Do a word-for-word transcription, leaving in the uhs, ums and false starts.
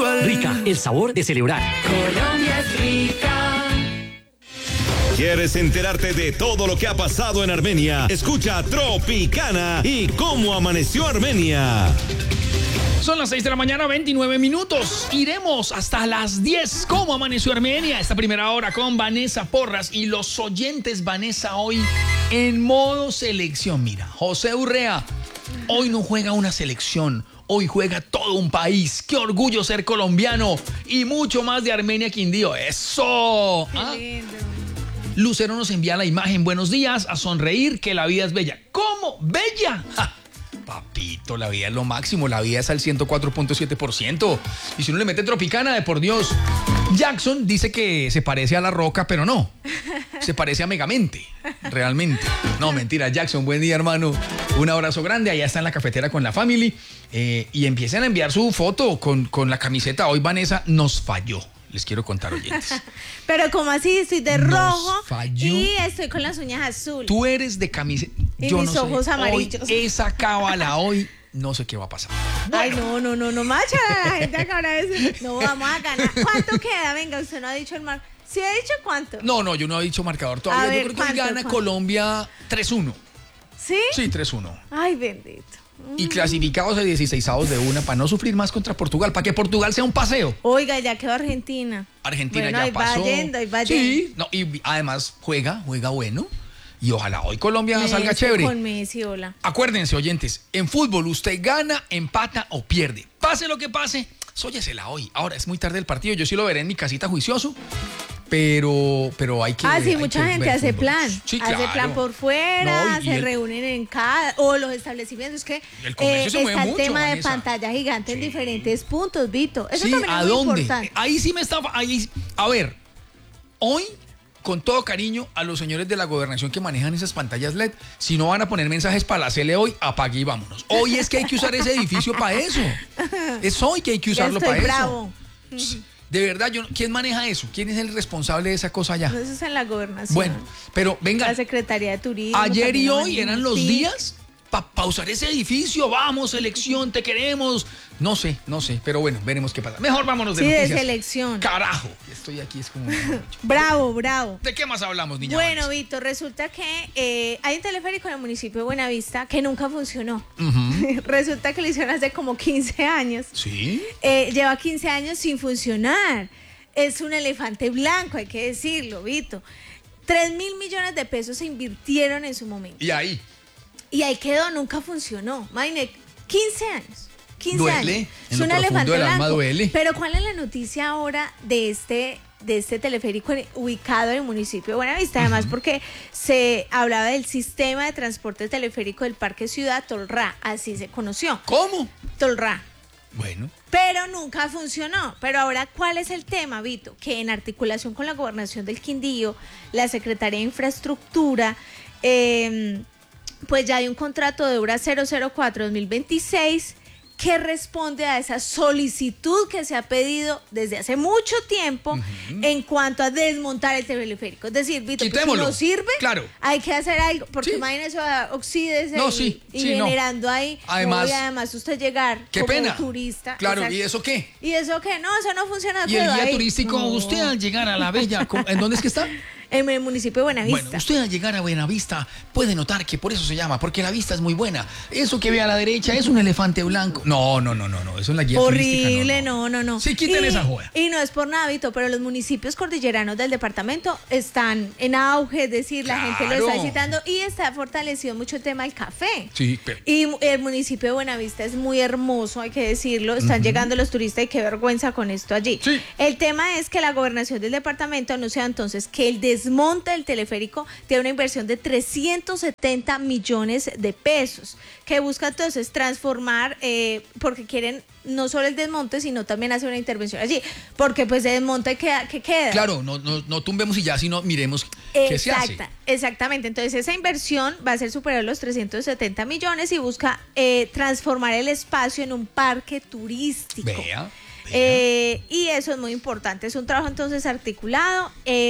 Rica, el sabor de celebrar. Colombia es rica. ¿Quieres enterarte de todo lo que ha pasado en Armenia? Escucha Tropicana y cómo amaneció Armenia. Son las seis de la mañana, veintinueve minutos. Iremos hasta las diez. ¿Cómo amaneció Armenia? Esta primera hora con Vanessa Porras y los oyentes. Vanessa hoy en modo selección. Mira, José Urrea, hoy no juega una selección. Hoy juega todo un país. ¡Qué orgullo ser colombiano! Y mucho más de Armenia Quindío. ¡Eso! Qué ¿Ah? lindo. Lucero nos envía la imagen. Buenos días, a sonreír, que la vida es bella. ¿Cómo? ¿Bella? ¡Ja! Papito, la vida es lo máximo. La vida es al ciento cuatro punto siete por ciento. Y si uno le mete Tropicana, de por Dios. Jackson dice que se parece a La Roca, pero no. Se parece a Megamente, realmente. No, mentira, Jackson, buen día, hermano. Un abrazo grande. Allá está en la cafetera con la family. Eh, y empiecen a enviar su foto con, con la camiseta. Hoy Vanessa nos falló. Les quiero contar, oyentes. Pero como así, estoy de Nos rojo falló. y estoy con las uñas azules. Tú eres de camiseta. Y Yo mis no ojos sé. amarillos. Hoy, esa cábala hoy, no sé qué va a pasar. Ay, no, no, no, no, macha, la gente acá ahora dice, no vamos a ganar. ¿Cuánto queda? Venga, usted no ha dicho el mar. ¿Sí ha dicho cuánto? No, no, yo no he dicho marcador todavía. A ver, yo creo que hoy ¿cuánto, gana cuánto? Colombia tres uno. ¿Sí? Sí, tres uno. Ay, bendito. Y clasificados a dieciseisavos de una para no sufrir más contra Portugal, para que Portugal sea un paseo. Oiga, ya quedó Argentina. Argentina Bueno, ya ahí va pasó. yendo, ahí va Sí, no, y además juega, juega bueno. Y ojalá hoy Colombia Messi, salga chévere. Con Messi, hola. Acuérdense, oyentes, en fútbol usted gana, empata o pierde. Pase lo que pase, sóyesela hoy. Ahora es muy tarde el partido, yo sí lo veré en mi casita juicioso. Pero, pero hay que. Ah, sí, hay mucha que gente ver hace fútbol. plan. Sí, hace claro. plan por fuera, No, y se el- reúnen en cada. O los establecimientos que. El comercio se mueve está mucho, el tema Vanessa. de pantalla gigante en Sí. diferentes puntos, Vito. Eso Sí, también ¿a es muy dónde? importante. Ahí sí me está. Ahí, a ver, hoy, con todo cariño a los señores de la gobernación que manejan esas pantallas L E D, si no van a poner mensajes para la C L hoy, apague y vámonos. Hoy es que hay que usar ese edificio para eso. Es hoy que hay que Ya usarlo estoy para bravo. eso. De verdad, yo, ¿quién maneja eso? ¿Quién es el responsable de esa cosa allá? Eso es en la gobernación. Bueno, pero venga. La Secretaría de Turismo. Ayer y también lo hoy manejan. eran los Sí. días para pausar ese edificio. Vamos, selección, te queremos. No sé, no sé, pero bueno, veremos qué pasa. Mejor vámonos de Sí, de noticias. selección. Carajo, estoy aquí, es como... Bravo, bravo. ¿De qué más hablamos, niña? Bueno, Vanessa? Vito, resulta que eh, hay un teleférico en el municipio de Buenavista que nunca funcionó. Ujú. Resulta que lo hicieron hace como quince años. ¿Sí? Eh, lleva quince años sin funcionar. Es un elefante blanco, hay que decirlo, Vito. Tres mil millones de pesos se invirtieron en su momento. Y ahí, Y ahí quedó, nunca funcionó. Imagínate, quince años. quince Duele, años. en lo profundo del alma duele. Pero ¿cuál es la noticia ahora de este, de este teleférico ubicado en el municipio de Buenavista? Además, porque se hablaba del sistema de transporte teleférico del Parque Ciudad Tolrá, así se conoció. ¿cómo? Tolrá. Bueno, Pero nunca funcionó. Pero ahora, ¿cuál es el tema, Vito? Que en articulación con la Gobernación del Quindío, la Secretaría de Infraestructura, eh, pues ya hay un contrato de obra cero cero cuatro dos mil veintiséis que responde a esa solicitud que se ha pedido desde hace mucho tiempo en cuanto a desmontar el teleférico. Es decir, Vito, pues, si Quitémoslo. no sirve, Claro. hay que hacer algo, porque Sí. imagínese, oxídese No, y, sí, y sí, no. generando ahí. Además- no, y además usted llegar qué como pena. turista. Claro, exacto. ¿y eso qué? ¿Y eso qué? No, eso no funciona. Y el todo guía ahí. turístico, No. usted al llegar a la bella... ¿En dónde es que está? En el municipio de Buenavista. Bueno, usted al llegar a Buenavista puede notar que por eso se llama, porque la vista es muy buena. Eso que ve a la derecha es un elefante blanco. No, no, no, no, no, eso es la guía turística. Horrible, no, no, no. Sí, quiten Y- esa joda. Y no es por nada, Vito, pero los municipios cordilleranos del departamento están en auge, es decir, la gente lo está Claro. citando y está fortalecido mucho el tema del café. Sí, pero... Y el municipio de Buenavista es muy hermoso, hay que decirlo. Están llegando los turistas y qué vergüenza con esto allí. Sí. El tema es que la gobernación del departamento anuncia entonces que el desmonte del teleférico tiene una inversión de trescientos setenta millones de pesos, que busca entonces transformar, eh, porque quieren no solo el desmonte, sino también hacer una intervención allí, porque pues de desmonte queda, ¿qué queda? Claro, no, no, no tumbemos y ya, sino miremos qué se hace. Exacta, exactamente. Entonces esa inversión va a ser superior a los trescientos setenta millones y busca eh, transformar el espacio en un parque turístico. Vea, vea. Eh, y eso es muy importante. Es un trabajo entonces articulado. Eh,